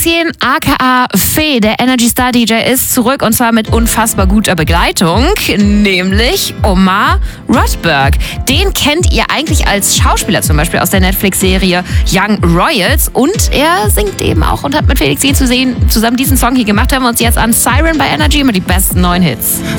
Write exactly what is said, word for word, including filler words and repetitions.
Etienne aka Fee, der Energy Star D J, ist zurück und zwar mit unfassbar guter Begleitung, nämlich Omar Rodberg. Den kennt ihr eigentlich als Schauspieler zum Beispiel aus der Netflix-Serie Young Royals und er singt eben auch und hat mit Felix Jähn zu sehen, zusammen diesen Song hier gemacht. Hören wir uns jetzt an. Siren bei Energy, immer die besten neuen Hits.